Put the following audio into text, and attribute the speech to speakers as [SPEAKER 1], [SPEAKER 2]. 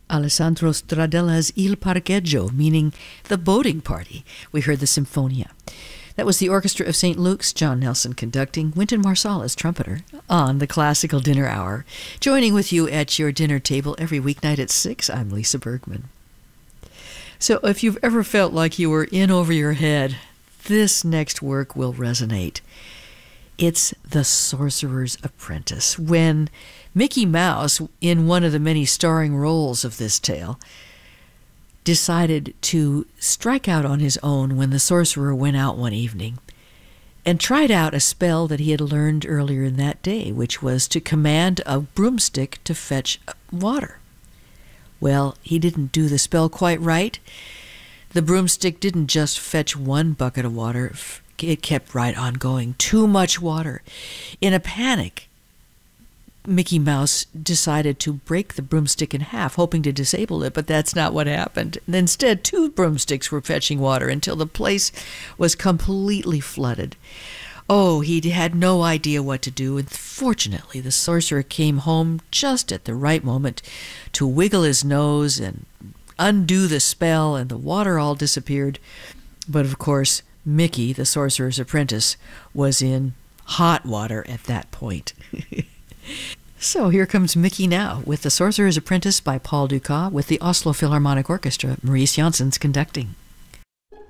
[SPEAKER 1] Alessandro Stradella's Il Parcheggio, meaning the boating party. We heard the Symphonia. That was the Orchestra of St. Luke's, John Nelson conducting, Wynton Marsalis trumpeter, on the Classical Dinner Hour. Joining with you at your dinner table every weeknight at 6, I'm Lisa Bergman. So if you've ever felt like you were in over your head, this next work will resonate. It's The Sorcerer's Apprentice. When Mickey Mouse, in one of the many starring roles of this tale, decided to strike out on his own when the sorcerer went out one evening and tried out a spell that he had learned earlier in that day, which was to command a broomstick to fetch water. Well, he didn't do the spell quite right. The broomstick didn't just fetch one bucket of water. It kept right on going. Too much water. In a panic, Mickey Mouse decided to break the broomstick in half, hoping to disable it, but that's not what happened. Instead, 2 broomsticks were fetching water until the place was completely flooded. Oh, he had no idea what to do, and fortunately the sorcerer came home just at the right moment to wiggle his nose and undo the spell, and the water all disappeared. But of course, Mickey, the sorcerer's apprentice, was in hot water at that point. So here comes Mickey now with The Sorcerer's Apprentice by Paul Dukas with the Oslo Philharmonic Orchestra, Maurice Janssens conducting.